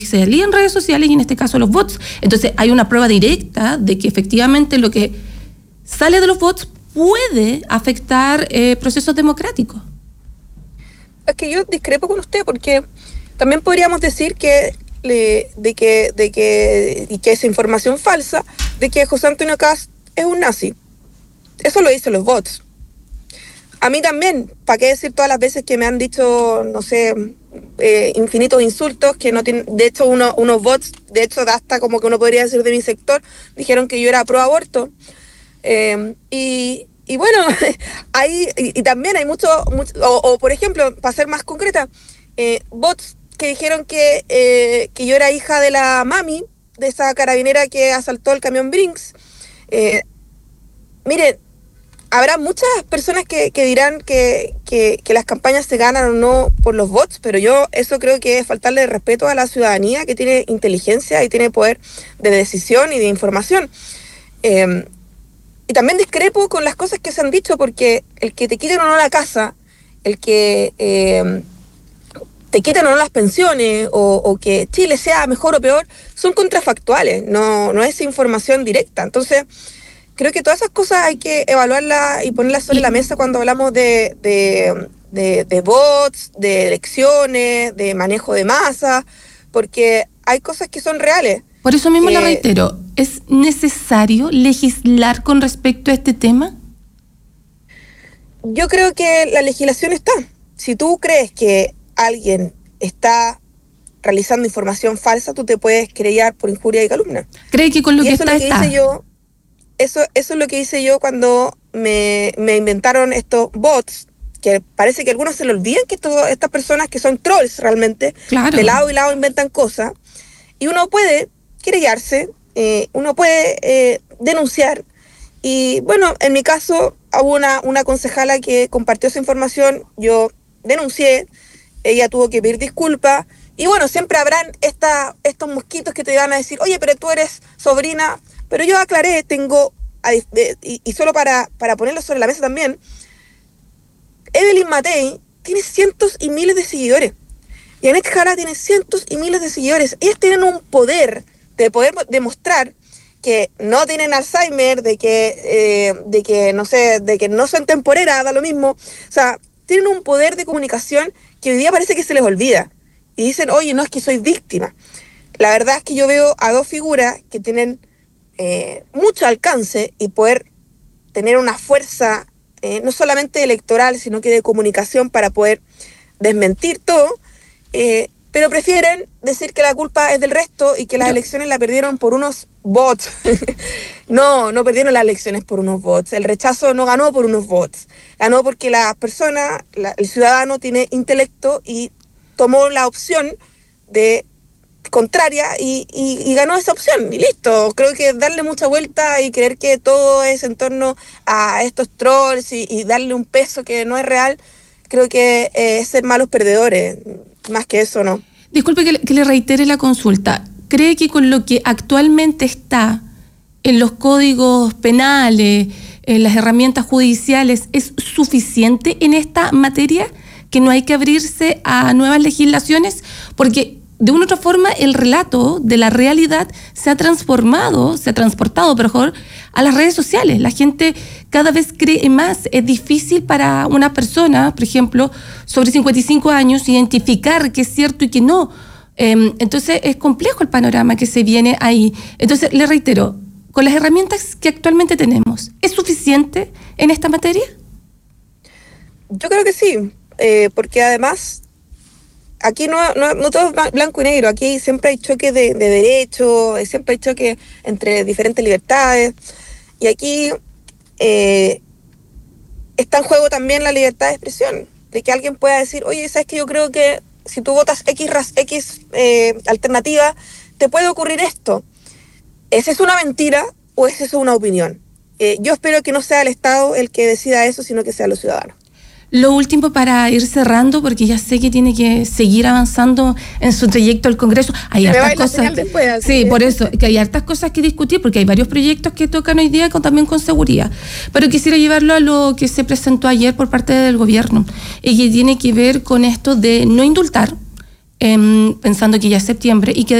se alía en redes sociales y en este caso los bots. Entonces hay una prueba directa de que efectivamente lo que sale de los bots puede afectar procesos democráticos. Es que yo discrepo con usted porque también podríamos decir que esa información falsa de que José Antonio Kast es un nazi. Eso lo dicen los bots. A mí también, ¿para qué decir todas las veces que me han dicho, no sé, infinitos insultos que no tienen? De hecho, unos bots, de hecho, hasta como que uno podría decir de mi sector, dijeron que yo era pro aborto. Y bueno, y también hay mucho o por ejemplo, para ser más concreta, bots que dijeron que yo era hija de la mami, de esa carabinera que asaltó el camión Brinks. Miren, habrá muchas personas que dirán que las campañas se ganan o no por los bots, pero yo eso creo que es faltarle respeto a la ciudadanía que tiene inteligencia y tiene poder de decisión y de información. Y también discrepo con las cosas que se han dicho, porque el que te quiten o no la casa, el que te quiten o no las pensiones, o que Chile sea mejor o peor, son contrafactuales, no es información directa. Entonces, creo que todas esas cosas hay que evaluarlas y ponerlas sobre la mesa cuando hablamos de bots, de elecciones, de manejo de masa, porque hay cosas que son reales. Por eso mismo lo reitero, ¿es necesario legislar con respecto a este tema? Yo creo que la legislación está. Si tú crees que alguien está realizando información falsa, tú te puedes querellar por injuria y calumnia. ¿Cree que con lo que está? Eso es lo que hice yo cuando me inventaron estos bots, que parece que algunos se le olvidan que estas personas que son trolls realmente, claro, de lado y lado inventan cosas, y uno puede querellarse, uno puede denunciar. Y bueno, en mi caso hubo una concejala que compartió esa información, yo denuncié, ella tuvo que pedir disculpas, y bueno, siempre habrán estos mosquitos que te van a decir, oye, pero tú eres sobrina. Pero yo aclaré, y solo para ponerlo sobre la mesa también, Evelyn Matei tiene cientos y miles de seguidores. Y Anet Jara tiene cientos y miles de seguidores. Ellas tienen un poder de poder demostrar que no tienen Alzheimer, de que no son temporeras, da lo mismo. O sea, tienen un poder de comunicación que hoy día parece que se les olvida. Y dicen, oye, no, es que soy víctima. La verdad es que yo veo a dos figuras que tienen mucho alcance y poder tener una fuerza no solamente electoral, sino que de comunicación para poder desmentir todo, pero prefieren decir que la culpa es del resto y que las elecciones la perdieron por unos bots. No perdieron las elecciones por unos bots. El rechazo no ganó por unos bots. Ganó porque la persona, el ciudadano tiene intelecto y tomó la opción de contraria y ganó esa opción y listo. Creo que darle mucha vuelta y creer que todo es en torno a estos trolls y darle un peso que no es real, creo que es ser malos perdedores, más que eso no. Disculpe que le reitere la consulta. ¿Cree que con lo que actualmente está en los códigos penales, en las herramientas judiciales, es suficiente en esta materia? ¿Que no hay que abrirse a nuevas legislaciones? Porque de una u otra forma el relato de la realidad se ha transportado, mejor, a las redes sociales. La gente cada vez cree más. Es difícil para una persona, por ejemplo, sobre 55 años, identificar qué es cierto y qué no. Entonces es complejo el panorama que se viene ahí. Entonces, le reitero, con las herramientas que actualmente tenemos, ¿es suficiente en esta materia? Yo creo que sí, porque además aquí no todo es blanco y negro. Aquí siempre hay choques de derechos, siempre hay choques entre diferentes libertades. Y aquí está en juego también la libertad de expresión, de que alguien pueda decir, oye, ¿sabes qué? Yo creo que si tú votas X alternativa, te puede ocurrir esto. ¿Esa es una mentira o esa es una opinión? Yo espero que no sea el Estado el que decida eso, sino que sean los ciudadanos. Lo último para ir cerrando, porque ya sé que tiene que seguir avanzando en su trayecto al Congreso. Hay hartas cosas. Después, sí, por eso, que hay hartas cosas que discutir, porque hay varios proyectos que tocan hoy día también con seguridad. Pero quisiera llevarlo a lo que se presentó ayer por parte del gobierno, y que tiene que ver con esto de no indultar pensando que ya es septiembre y que